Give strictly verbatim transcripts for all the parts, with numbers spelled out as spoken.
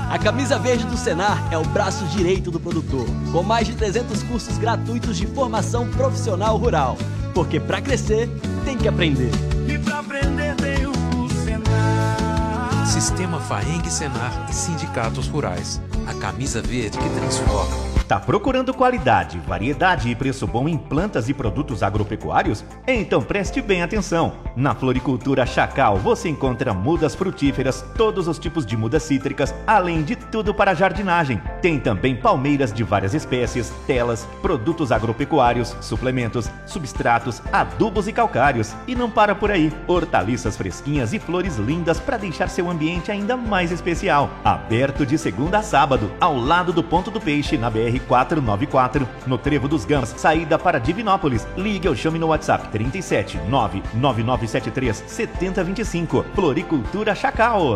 A Camisa Verde do Senar é o braço direito do produtor, com mais de trezentos cursos gratuitos de formação profissional rural. Porque para crescer, tem que aprender. E para aprender tem o Senar. Sistema Faeng Senar e Sindicatos Rurais. A camisa verde que transforma. Tá procurando qualidade, variedade e preço bom em plantas e produtos agropecuários? Então preste bem atenção. Na Floricultura Chacal você encontra mudas frutíferas, todos os tipos de mudas cítricas, além de tudo para jardinagem. Tem também palmeiras de várias espécies, telas, produtos agropecuários, suplementos, substratos, adubos e calcários. E não para por aí. Hortaliças fresquinhas e flores lindas para deixar seu ambiente ainda mais especial. Aberto de segunda a sábado, ao lado do Ponto do Peixe, na B R quatrocentos e noventa e quatro, no Trevo dos Gams, saída para Divinópolis. Ligue ou chame no WhatsApp trinta e sete, nove nove nove sete três, sete zero dois cinco. Floricultura Chacal.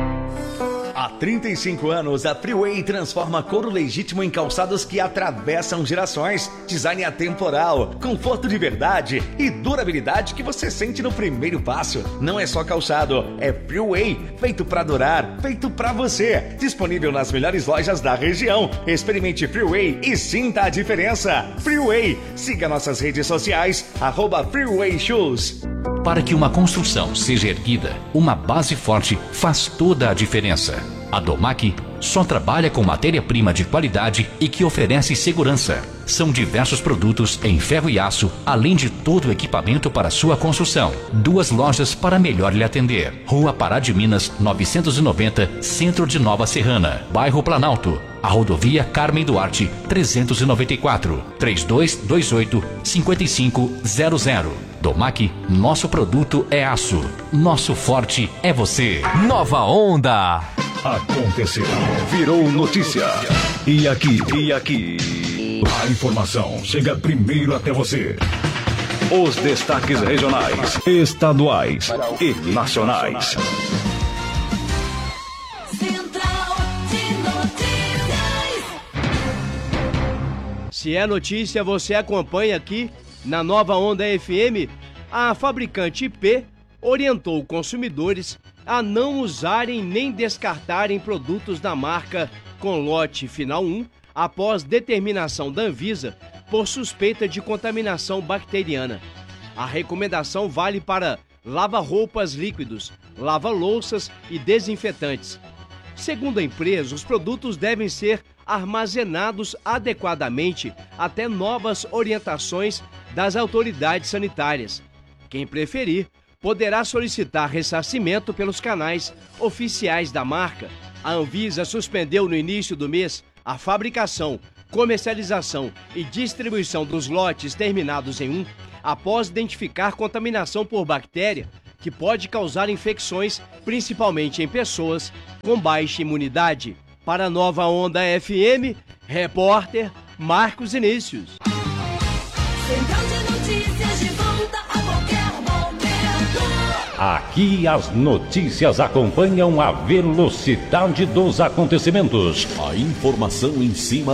Há trinta e cinco anos, a Freeway transforma couro legítimo em calçados que atravessam gerações. Design atemporal, conforto de verdade e durabilidade que você sente no primeiro passo. Não é só calçado, é Freeway, feito pra durar, feito pra você. Disponível nas melhores lojas da região. Experimente Freeway e sinta a diferença. Freeway, siga nossas redes sociais, arroba Freeway Shoes. Para que uma construção seja erguida, uma base forte faz toda a diferença. A Domac só trabalha com matéria-prima de qualidade e que oferece segurança. São diversos produtos em ferro e aço, além de todo o equipamento para sua construção. Duas lojas para melhor lhe atender. Rua Pará de Minas, novecentos e noventa, Centro de Nova Serrana, Bairro Planalto. A rodovia Carmen Duarte, trezentos e noventa e quatro, trinta e dois vinte e oito, cinquenta e cinco zero zero. Domac, nosso produto é aço. Nosso forte é você. Nova Onda. Aconteceu, virou notícia. E aqui, e aqui, a informação chega primeiro até você. Os destaques regionais, estaduais e nacionais. Central de Notícias. Se é notícia, você acompanha aqui na Nova Onda F M. A fabricante I P orientou consumidores a não usarem nem descartarem produtos da marca com lote final um após determinação da Anvisa por suspeita de contaminação bacteriana. A recomendação vale para lava-roupas líquidos, lava-louças e desinfetantes. Segundo a empresa, os produtos devem ser armazenados adequadamente até novas orientações das autoridades sanitárias. Quem preferir poderá solicitar ressarcimento pelos canais oficiais da marca. A Anvisa suspendeu no início do mês a fabricação, comercialização e distribuição dos lotes terminados em um após identificar contaminação por bactéria que pode causar infecções, principalmente em pessoas com baixa imunidade. Para a Nova Onda F M, repórter Marcos Inícios. Central de Notícias de volta a qualquer momento. Aqui as notícias acompanham a velocidade dos acontecimentos. A informação em cima